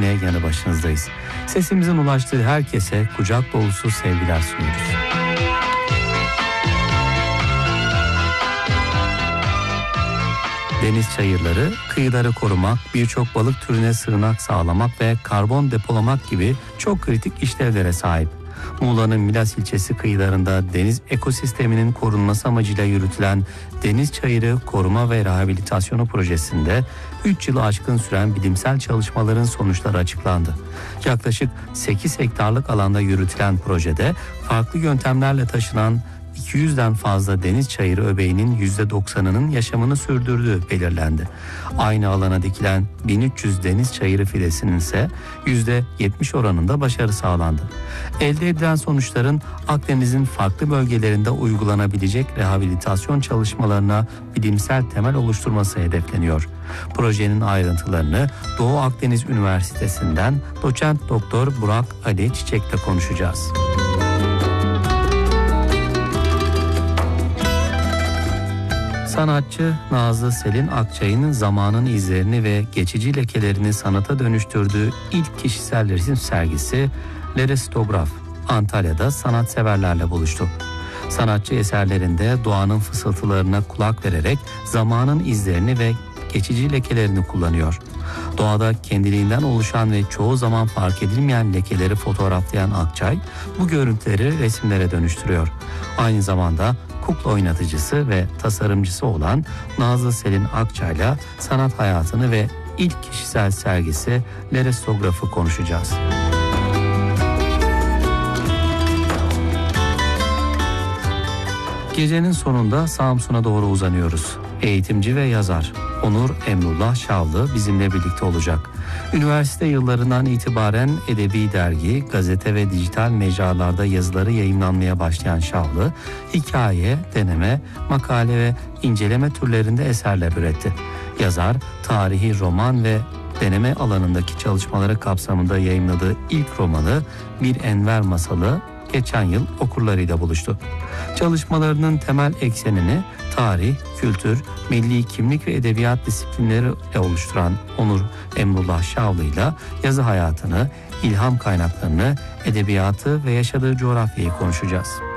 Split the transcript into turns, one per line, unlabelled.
yine yanı başınızdayız. Sesimizin ulaştığı herkese kucak dolusu sevgiler sunuyoruz. Deniz çayırları, kıyıları korumak, birçok balık türüne sığınak sağlamak ve karbon depolamak gibi çok kritik işlevlere sahip. Muğla'nın Milas ilçesi kıyılarında deniz ekosisteminin korunması amacıyla yürütülen Deniz Çayırı Koruma ve Rehabilitasyonu projesinde 3 yılı aşkın süren bilimsel çalışmaların sonuçları açıklandı. Yaklaşık 8 hektarlık alanda yürütülen projede farklı yöntemlerle taşınan 200'den fazla deniz çayırı öbeğinin %90'ının yaşamını sürdürdüğü belirlendi. Aynı alana dikilen 1300 deniz çayırı fidesinin ise %70 oranında başarı sağlandı. Elde edilen sonuçların Akdeniz'in farklı bölgelerinde uygulanabilecek rehabilitasyon çalışmalarına bilimsel temel oluşturması hedefleniyor. Projenin ayrıntılarını Doğu Akdeniz Üniversitesi'nden doçent doktor Burak Ali Çiçek'le konuşacağız. Sanatçı Nazlı Selin Akçay'ın zamanın izlerini ve geçici lekelerini sanata dönüştürdüğü ilk kişisel resim sergisi Lerestograf Antalya'da sanatseverlerle buluştu. Sanatçı eserlerinde doğanın fısıltılarına kulak vererek zamanın izlerini ve geçici lekelerini kullanıyor. Doğada kendiliğinden oluşan ve çoğu zaman fark edilmeyen lekeleri fotoğraflayan Akçay bu görüntüleri resimlere dönüştürüyor. Aynı zamanda kukla oynatıcısı ve tasarımcısı olan Nazlı Selin Akçay'la sanat hayatını ve ilk kişisel sergisi Lerestograf'ı konuşacağız. Gecenin sonunda Samsun'a doğru uzanıyoruz. Eğitimci ve yazar Onur Emrullah Şavlı bizimle birlikte olacak. Üniversite yıllarından itibaren edebi dergi, gazete ve dijital mecralarda yazıları yayımlanmaya başlayan Şavlı, hikaye, deneme, makale ve inceleme türlerinde eserler üretti. Yazar, tarihi roman ve deneme alanındaki çalışmaları kapsamında yayımladığı ilk romanı Bir Enver Masalı geçen yıl okurlarıyla buluştu. Çalışmalarının temel eksenini tarih, kültür, milli kimlik ve edebiyat disiplinleri oluşturan Onur Emrullah Şavlı'yla yazı hayatını, ilham kaynaklarını, edebiyatı ve yaşadığı coğrafyayı konuşacağız.